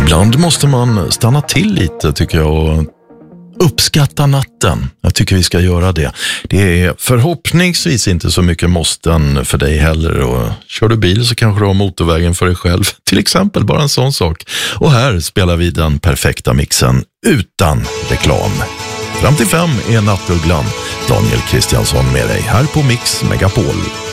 Ibland måste man stanna till lite tycker jag och uppskatta natten. Jag tycker vi ska göra det. Det är förhoppningsvis inte så mycket måsten för dig heller. Och kör du bil så kanske du har motorvägen för dig själv. Till exempel, bara en sån sak. Och här spelar vi den perfekta mixen utan reklam. Fram till 5 är Nattugglan. Daniel Kristiansson med dig här på Mix Megapol.